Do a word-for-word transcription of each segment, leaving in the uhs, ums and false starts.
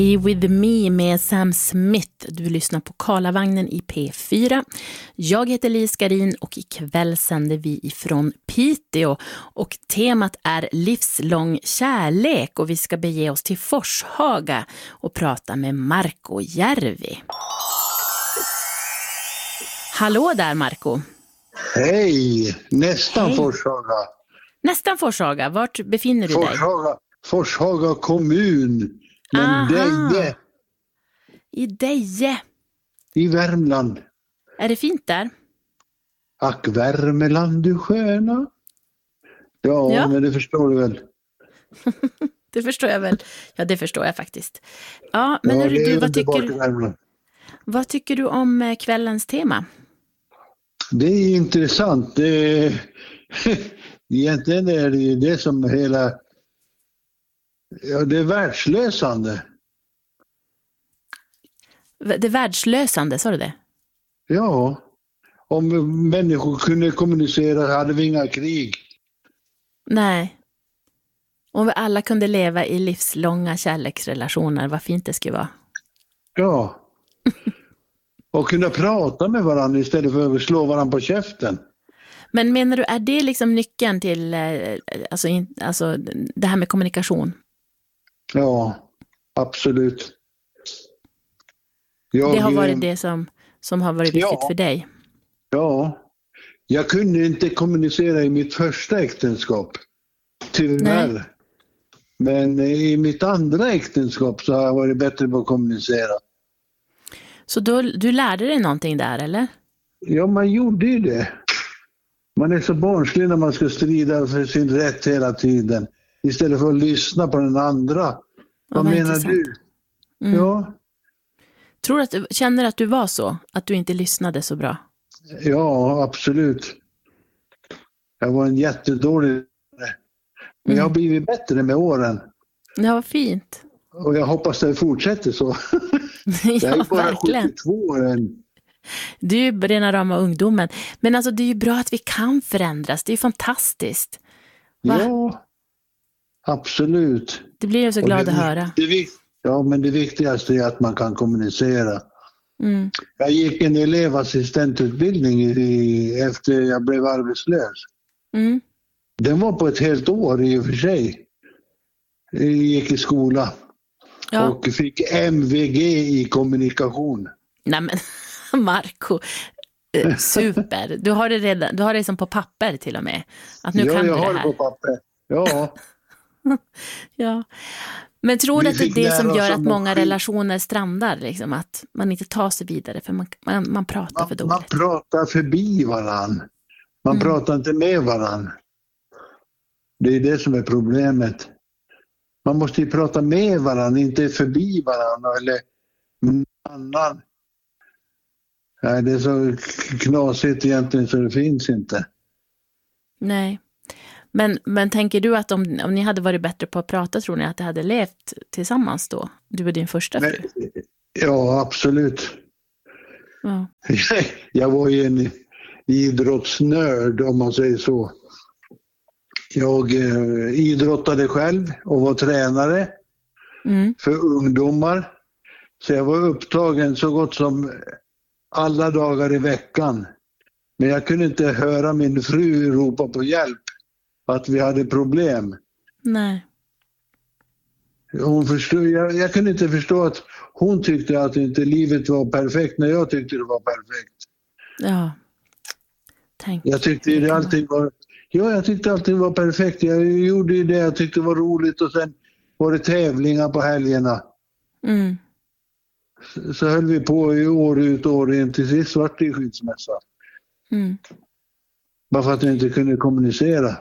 With Me med Sam Smith. Du lyssnar på Karlavagnen i P fyra. Jag heter Lis Garin och ikväll sänder vi ifrån Piteå. Och temat är livslång kärlek och vi ska bege oss till Forshaga och prata med Marco Järvi. Hallå där Marco. Hej, nästan Hej. Forshaga. Nästan Forshaga, vart befinner du Forshaga. dig? Forshaga kommun. Men Deje. I Deje. I Värmland. Är det fint där? Ack Värmeland du sköna. Ja, ja, men det förstår du väl. Det förstår jag väl. Ja, det förstår jag faktiskt. Ja, men ja, du, vad, tycker du, vad tycker du om kvällens tema? Det är intressant. Det är, egentligen är det ju det som hela... Ja, det är världslösande. Det är världslösande, sa du det? Ja. Om människor kunde kommunicera hade vi inga krig. Nej. Om vi alla kunde leva i livslånga kärleksrelationer, vad fint det skulle vara. Ja. Och kunna prata med varandra istället för att slå varandra på käften. Men menar du, är det liksom nyckeln till alltså, alltså, det här med kommunikation? Ja, absolut. Jag, det har varit det som, som har varit viktigt ja, för dig? Ja. Jag kunde inte kommunicera i mitt första äktenskap. Tyvärr. Nej. Men i mitt andra äktenskap så har jag varit bättre på att kommunicera. Så då, du lärde dig någonting där, eller? Ja, man gjorde ju det. Man är så barnslig när man ska strida för sin rätt hela tiden. Istället för att lyssna på den andra. Ja, vad menar intressant. Du? Mm. Ja. Tror du att du känner att du var så? Att du inte lyssnade så bra? Ja, absolut. Jag var en jättedålig. Men mm. jag har blivit bättre med åren. Ja, vad fint. Och jag hoppas det fortsätter så. Ja, jag är bara verkligen. sjuttiotvå år än. Du är ju rena rama ungdomen. Men alltså det är ju bra att vi kan förändras. Det är ju fantastiskt. Va? Ja, absolut. Det blir jag så glad det, att höra. Det, ja, men det viktigaste är att man kan kommunicera. Mm. Jag gick en elevassistentutbildning i, efter jag blev arbetslös. Mm. Den var på ett helt år i och för sig. Jag gick i skola. Ja. Och fick M V G i kommunikation. Nej men, Marco, super. Du har det redan, du har det som på papper till och med. Att nu ja, kan jag du det har här. det på papper. Ja. Ja. Men tror du att det är det som gör att många relationer strandar? Liksom, att man inte tar sig vidare för man, man, man pratar man, för dåligt. Man pratar förbi varann. Man mm. pratar inte med varann. Det är det som är problemet. Man måste ju prata med varann, inte förbi varann eller med annan. Nej, det är så knasigt egentligen så det finns inte. Nej. Men, men tänker du att om, om ni hade varit bättre på att prata, tror ni att det hade levt tillsammans då? Du och din första fru? Men, ja, absolut. Ja. Jag var ju en idrottsnörd om man säger så. Jag eh, idrottade själv och var tränare mm. för ungdomar. Så jag var upptagen så gott som alla dagar i veckan. Men jag kunde inte höra min fru ropa på hjälp att vi hade problem. Nej. Hon förstod, jag, jag kunde inte förstå att hon tyckte att inte livet var perfekt när jag tyckte det var perfekt. Ja. Tänk. Jag tyckte det allting var... Ja, jag tyckte allting var perfekt. Jag gjorde ju det jag tyckte var roligt och sen var det tävlingar på helgerna. Mm. Så, så höll vi på i år ut och år in till sist vart det skilsmässa. Mm. Bara för att jag inte kunde kommunicera.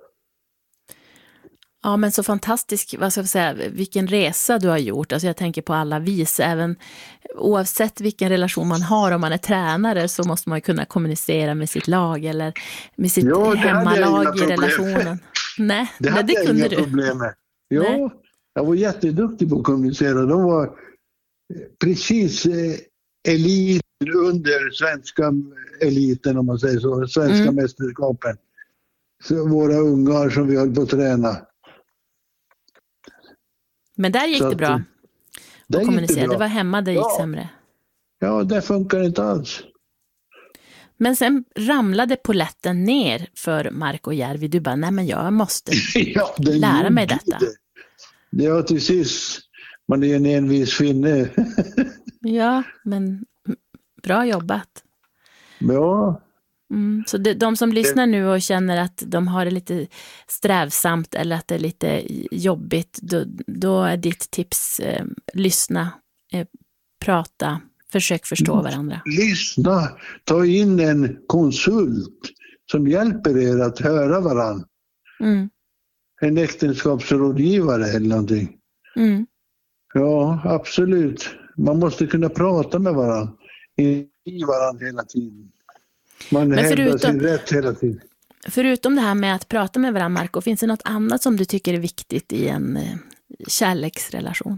Ja, men så fantastisk, vad ska jag säga, vilken resa du har gjort. Alltså jag tänker på alla vis, även oavsett vilken relation man har, om man är tränare så måste man ju kunna kommunicera med sitt lag eller med sitt ja, hemmalag i relationen. Nej, det, nej, det kunde du. Problem med. Ja, nej. Jag var jätteduktig på att kommunicera. De var precis eh, elit under svenska eliten om man säger så, svenska mm. mästerskapen. Så våra ungar som vi höll på att träna. Men där gick så det bra. och kommunicera. Det var hemma det gick ja. sämre. Ja, det funkar inte alls. Men sen ramlade poletten ner för Marco Järvi. Du bara, nej men jag måste ja, lära mig detta. Det var till sist, man är en envis finne. ja, men bra jobbat. Ja. Mm, så det, de som lyssnar nu och känner att de har det lite strävsamt eller att det är lite jobbigt, då, då är ditt tips eh, lyssna, eh, prata, försök förstå varandra. Lyssna, ta in en konsult som hjälper er att höra varandra. Mm. En äktenskapsrådgivare eller någonting. Mm. Ja, absolut. Man måste kunna prata med varandra, i varandra hela tiden. Man Men hävdar förutom, sin rätt hela tiden. Förutom det här med att prata med varandra, Marco, finns det något annat som du tycker är viktigt i en eh, kärleksrelation?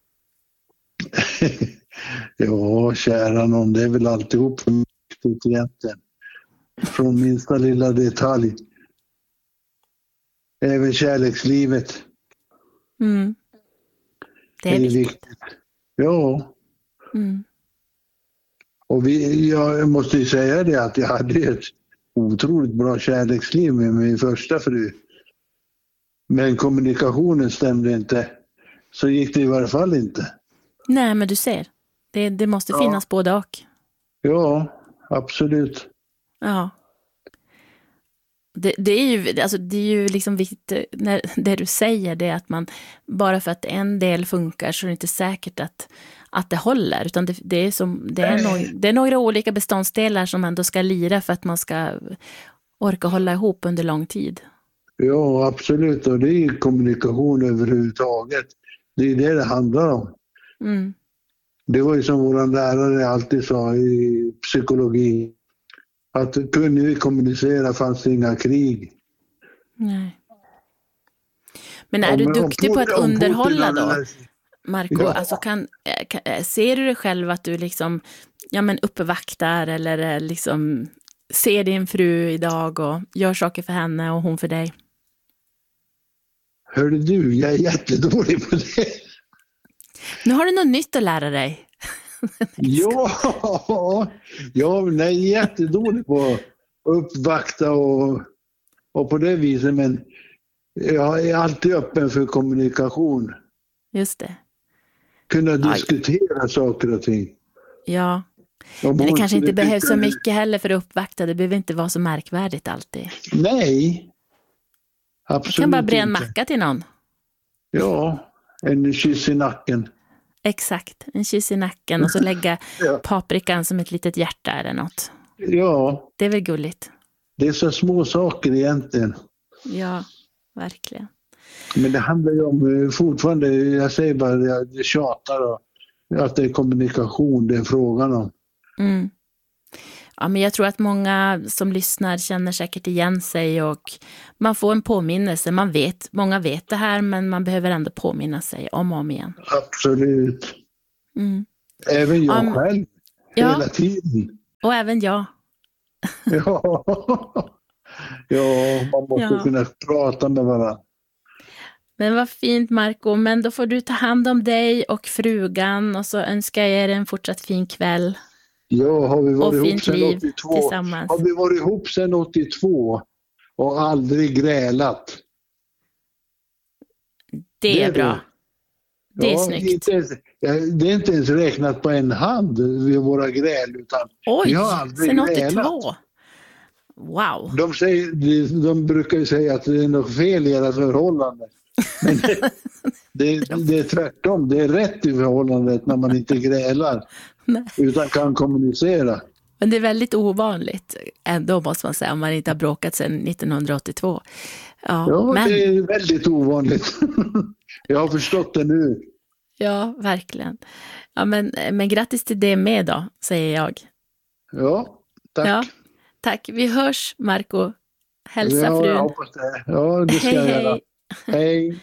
ja, kära någon, det är väl alltihop viktigt egentligen. Från minsta lilla detalj. Även kärlekslivet. Mm. Det är, är viktigt. viktigt. Ja. Mm. Och vi, jag måste ju säga det att jag hade ett otroligt bra kärleksliv med min första fru. Men kommunikationen stämde inte. Så gick det i varje fall inte. Nej, men du ser. Det, det måste ja. finnas både och. Ja, absolut. Ja. Det, det är ju, alltså det är ju liksom viktigt, när det du säger det är att man, bara för att en del funkar så är det inte säkert att, att det håller, utan det, det, är som, det, är några, det är några olika beståndsdelar som ändå ska lira för att man ska orka hålla ihop under lång tid. Ja, absolut, och det är kommunikation överhuvudtaget. Det är det det handlar om. Mm. Det var ju som vår lärare alltid sa i psykologi. Att kunde vi kommunicera fanns det inga krig. Nej. Men är om, du duktig om, på att om, underhålla om, då, Marco? Ja. Alltså kan, kan, ser du dig själv att du liksom ja, men uppvaktar eller liksom ser din fru idag och gör saker för henne och hon för dig? Hörde du, jag är jättedålig på det. Nu har du något nytt att lära dig. ja, ja, jag är jättedålig på att uppvakta och, och på det viset, men jag är alltid öppen för kommunikation. Just det. Kunna diskutera Aj. saker och ting. Ja, men det kanske inte behövs så mycket heller för att uppvakta. Det behöver inte vara så märkvärdigt alltid. Nej, absolut. Du kan bara bre en macka till någon. Ja, en kyss i nacken. Exakt, en kyss i nacken och så lägga ja. paprikan som ett litet hjärta eller något. Ja. Det är väl gulligt. Det är så små saker egentligen. Ja, verkligen. Men det handlar ju om fortfarande, jag säger bara, jag tjatar och att det är kommunikation det är frågan om. Mm. Ja, men jag tror att många som lyssnar känner säkert igen sig och man får en påminnelse. Man vet, många vet det här, men man behöver ändå påminna sig om och om igen. Absolut. Mm. Även jag um, själv, ja. hela tiden. Och även jag. ja. ja, man måste ja. kunna prata med varandra. Men vad fint, Marco. Men då får du ta hand om dig och frugan och så önskar jag er en fortsatt fin kväll. Ja, har vi varit och ihop sedan åttiotvå. Tillsammans. Har vi varit ihop sedan åttiotvå och aldrig grälat. Det är, det är bra. Det är ja, snyggt. Inte ens, det är inte ens räknat på en hand vid våra gräl, utan Oj, vi har aldrig sedan grälat. åttiotvå. Wow. De, säger, de, de brukar ju säga att det är något fel i era förhållande. Men det, det, det är tvärtom. Det är rätt i förhållandet när man inte grälar. Nej. Utan kan kommunicera. Men det är väldigt ovanligt ändå, måste man säga, om man inte har bråkat sedan nittonhundraåttiotvå. Ja, ja men... det är väldigt ovanligt. Jag har förstått det nu. Ja, verkligen. Ja, men, men grattis till det med då, säger jag. Ja, tack. Ja, tack. Vi hörs, Marco. Hälsa ja, frun. Jag hoppas det. Ja, det ska hej, jag hej. göra. Hej.